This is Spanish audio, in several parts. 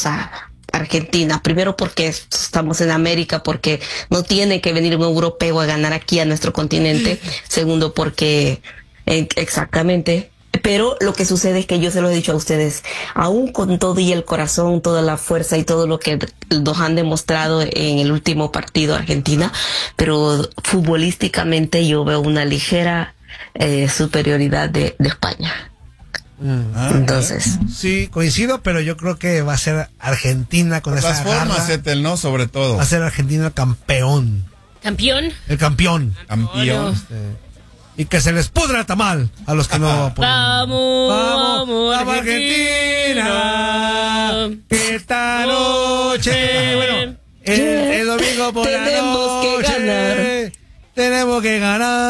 a Argentina, primero porque estamos en América, porque no tiene que venir un europeo a ganar aquí a nuestro continente, segundo porque exactamente, pero lo que sucede es que yo se lo he dicho a ustedes, aún con todo y el corazón, toda la fuerza y todo lo que nos han demostrado en el último partido Argentina, pero futbolísticamente yo veo una ligera superioridad de España. Entonces sí, coincido, pero yo creo que va a ser Argentina con esa garra. Las formas, Ethel, ¿no? Sobre todo. Va a ser Argentina el campeón. ¿Campeón? El campeón. Campeón. Y que se les pudra el tamal a los que no apoyan. Vamos, Argentina. Que esta noche, bueno, el domingo por la noche tenemos que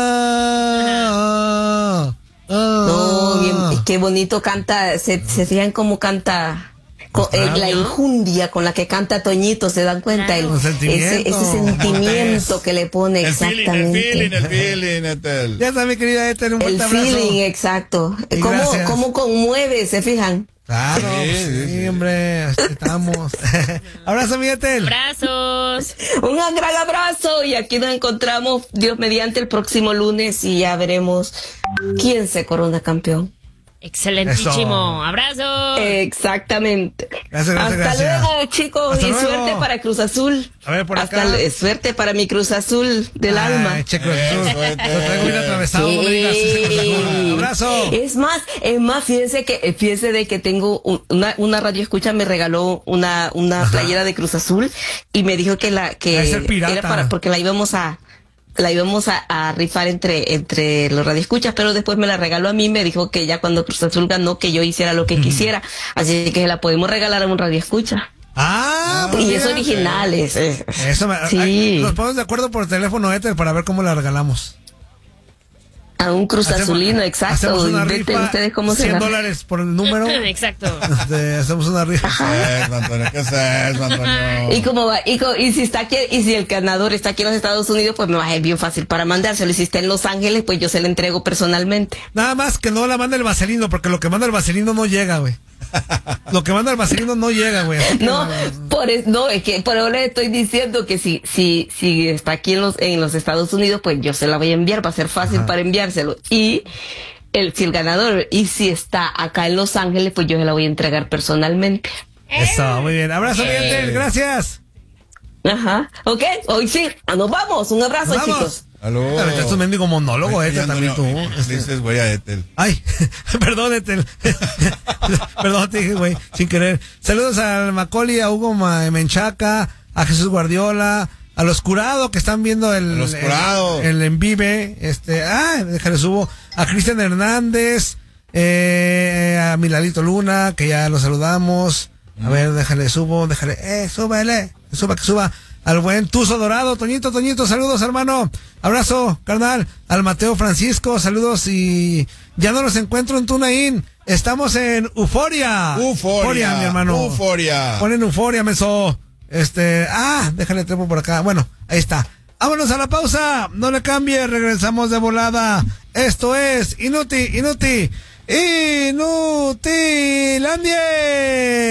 ganar. No, bien, qué bonito canta, se fijan cómo canta, la injundia con la que canta Toñito, se dan cuenta, ese sentimiento que le pone, exactamente. El feeling, Ethel. Ya está, mi querida Ethel, un fuerte abrazo. El feeling, exacto. Cómo conmueve, ¿se fijan? Claro, sí, hombre, estamos. Abrazo, mi Ethel. Abrazos. Un gran abrazo y aquí nos encontramos, Dios mediante, el próximo lunes y ya veremos quién se corona campeón. Excelentísimo. Abrazos. Exactente. Gracias. Hasta luego, chicos. Hasta y luego. Suerte para Cruz Azul. A ver, por acá. Suerte para mi Cruz Azul del alma. Che, Cruz Azul. Lo traigo bien atravesado. Sí. No me digas, abrazo. Es más, fíjense de que tengo una radio escucha, me regaló una playera de Cruz Azul y me dijo que era porque la íbamos a rifar entre los radioescuchas, pero después me la regaló a mí, me dijo que ya cuando Cruz Azul ganó que yo hiciera lo que quisiera, así que la podemos regalar a un radioescucha. Y es original, eso sí. Nos ponemos de acuerdo por teléfono, Ethel, para ver cómo la regalamos. A un Cruz Azulino, exacto. Hacemos una rifa, ustedes cómo $100 por el número. Exacto. Hacemos una rifa. ¿Qué es eso, Antonio? ¿Y cómo va? Y si está aquí, y si el ganador está aquí en los Estados Unidos, pues me va a ser bien fácil para mandárselo. Y si está en Los Ángeles, pues yo se lo entrego personalmente. Nada más que no la manda el vaselino, porque lo que manda el vaselino no llega, güey. Lo que manda el vaselino no llega, güey. Es que por ahora le estoy diciendo que si está aquí en los Estados Unidos, pues yo se la voy a enviar, va a ser fácil para enviárselo. Y si el ganador, y si está acá en Los Ángeles, pues yo se la voy a entregar personalmente. Eso, muy bien. Abrazo, Miguel, gracias. Ajá, ok, hoy sí, nos vamos, un abrazo, chicos. Aló. Este es un mendigo monólogo, también tú. Dices, güey, a Ethel. Ay, perdón, Ethel. Perdón, te dije, güey, sin querer. Saludos al Macaulay, a Hugo Menchaca, a Jesús Guardiola, a los Curado que están viendo el en Vive. Déjale subo. A Cristian Hernández, a Milalito Luna, que ya lo saludamos. A ver, súbele. Que suba. Al buen Tuzo Dorado, Toñito, saludos, hermano. Abrazo, carnal. Al Mateo Francisco, saludos. Y ya no los encuentro en TuneIn. Estamos en Euforia, mi hermano. Euforia. Ponen Euforia, meso. Déjale trepo por acá. Bueno, ahí está. Vámonos a la pausa. No le cambie, regresamos de volada. Esto es Inutilandia.